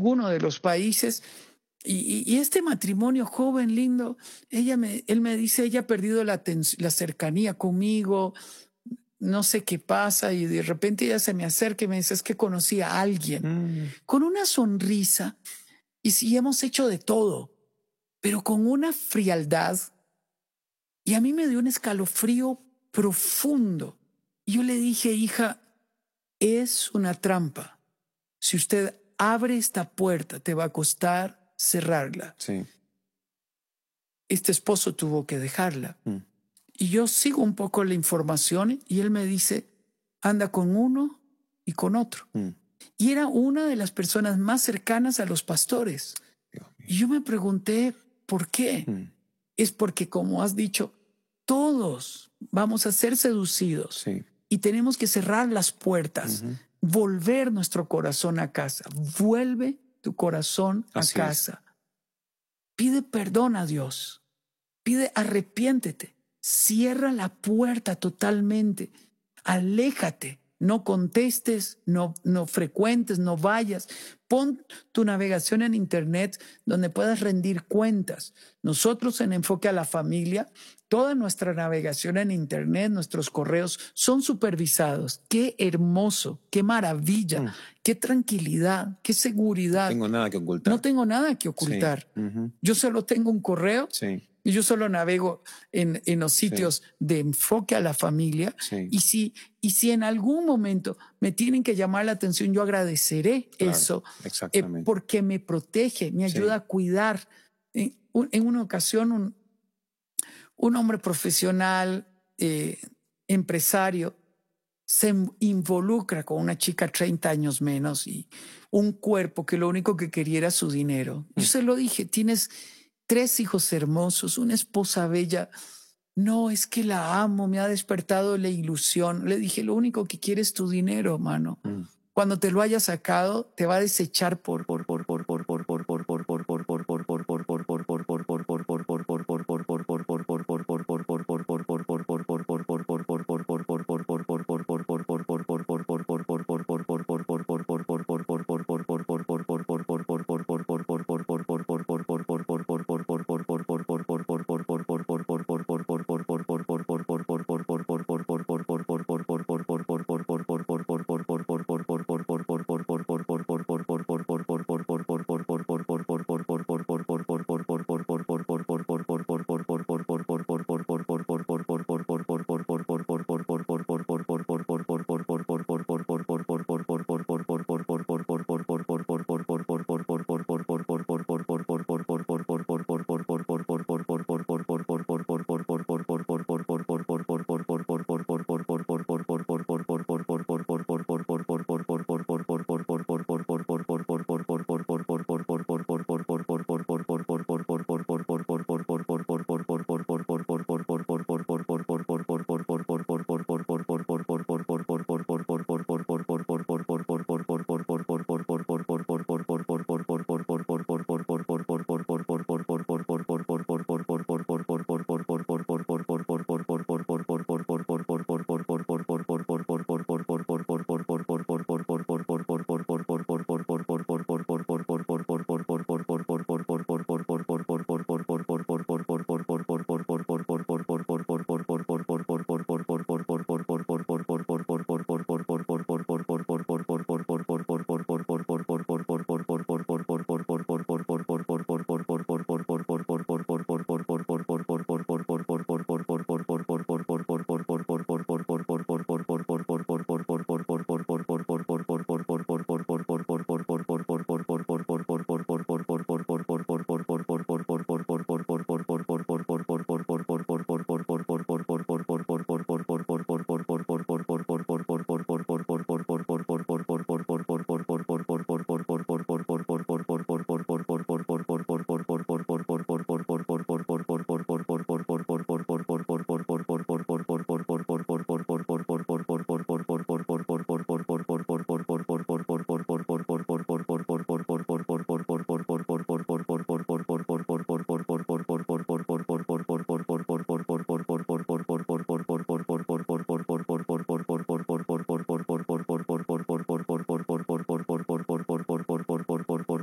alguno de los países. Y este matrimonio joven, lindo, él me dice, ella ha perdido la cercanía conmigo, no sé qué pasa, y de repente ella se me acerca y me dice, es que conocí a alguien con una sonrisa, y sí hemos hecho de todo, pero con una frialdad, y a mí me dio un escalofrío profundo. Y yo le dije, hija, es una trampa. Si usted abre esta puerta, te va a costar cerrarla. Sí. Este esposo tuvo que dejarla. Y yo sigo un poco la información y él me dice, anda con uno y con otro. Y era una de las personas más cercanas a los pastores. Y yo me pregunté, ¿por qué? Es porque, como has dicho, todos vamos a ser seducidos. Sí. Y tenemos que cerrar las puertas, volver nuestro corazón a casa. Vuelve tu corazón a Así casa. Pide perdón a Dios. Pide arrepiéntete. Cierra la puerta totalmente. Aléjate. No contestes, no frecuentes, no vayas. Pon tu navegación en Internet donde puedas rendir cuentas. Nosotros en Enfoque a la Familia, toda nuestra navegación en Internet, nuestros correos son supervisados. Qué hermoso, qué maravilla, qué tranquilidad, qué seguridad. No tengo nada que ocultar. No tengo nada que ocultar. Sí. Yo solo tengo un correo. Sí. Y yo solo navego en los sitios de Enfoque a la Familia. Sí. Y si en algún momento me tienen que llamar la atención, yo agradeceré eso. Exactamente. Porque me protege, me ayuda a cuidar. En una ocasión, un hombre profesional, empresario, se involucra con una chica 30 años menos y un cuerpo que lo único que quería era su dinero. Yo se lo dije, tienes 3 hijos hermosos, una esposa bella. No, es que la amo, me ha despertado la ilusión. Le dije, lo único que quiere es tu dinero, mano. Cuando te lo haya sacado, te va a desechar por